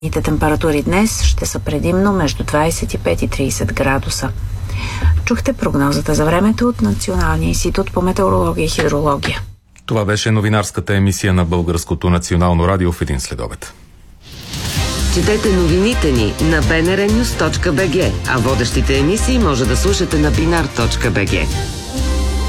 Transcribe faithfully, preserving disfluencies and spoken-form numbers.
Температури днес ще са предимно между двадесет и пет и тридесет градуса. Чухте прогнозата за времето от Националния институт по метеорология и хидрология. Това беше новинарската емисия на Българското национално радио в един следобед. Четете новините ни на би ен ар нюс точка би джи, а водещите емисии може да слушате на бинар точка би джи.